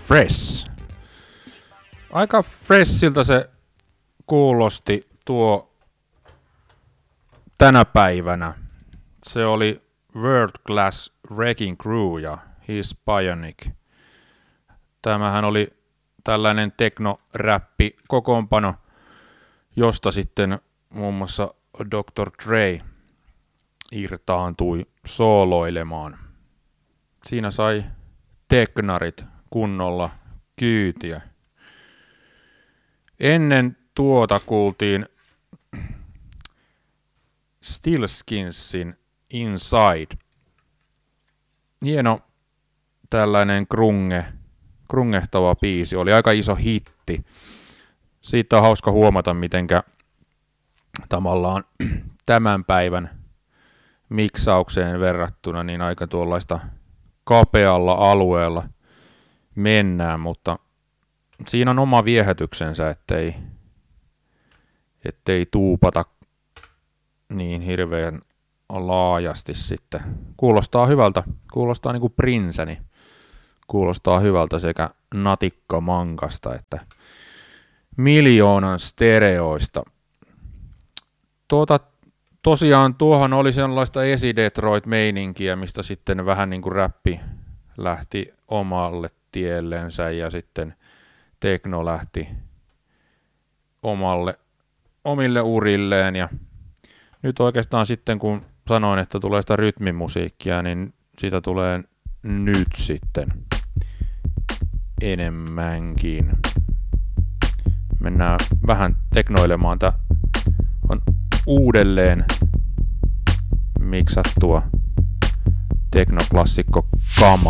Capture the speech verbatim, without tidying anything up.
fresh. Aika freshiltä se kuulosti tuo tänä päivänä. Se oli World Class Wrecking Crew ja His Bionic. Tämähän oli tällainen teknoräppi kokoonpano, josta sitten muun muassa doktor Dre irtaantui sooloilemaan. Siinä sai teknarit kunnolla kyytiä. Ennen tuota kuultiin Stillskinsin Inside. Hieno tällainen grunge, grungehtava biisi. Oli aika iso hitti. Siitä on hauska huomata, mitenkä tavallaan tämän päivän miksaukseen verrattuna niin aika tuollaista kapealla alueella mennään, mutta siinä on oma viehätyksensä, ettei, ettei tuupata niin hirveän laajasti sitten. Kuulostaa hyvältä, kuulostaa niinku Prinsäni, kuulostaa hyvältä sekä natikkomankasta että miljoonan stereoista. Tuota, tosiaan tuohon oli sellaista esi-Detroit-meininkiä, mistä sitten vähän niin kuin räppi lähti omalle tiellensä ja sitten tekno lähti omalle, omille urilleen. Ja nyt oikeastaan sitten kun sanoin, että tulee sitä rytmimusiikkia, niin siitä tulee nyt sitten enemmänkin. Mennään vähän teknoilemaan. Tää on uudelleen miksattua teknoklassikko kamaa.